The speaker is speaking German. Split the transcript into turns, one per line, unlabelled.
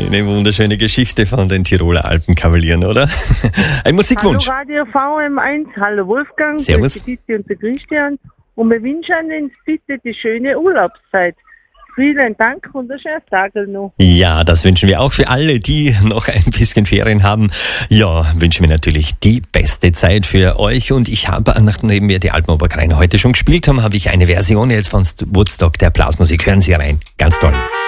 Eine wunderschöne Geschichte von den Tiroler Alpenkavalieren, oder? Ein Musikwunsch.
Hallo Radio VM1, hallo Wolfgang,
Servus.
grüß die Titti und der Christian. Und wir wünschen Ihnen bitte die schöne Urlaubszeit. Vielen Dank und einen schönen Tag noch.
Ja, das wünschen wir auch für alle, die noch ein bisschen Ferien haben. Ja, wünschen wir natürlich die beste Zeit für euch. Und ich habe, nachdem wir die Alpenoberkreiner heute schon gespielt haben, habe ich eine Version jetzt von Woodstock der Blasmusik. Hören Sie rein. Ganz toll.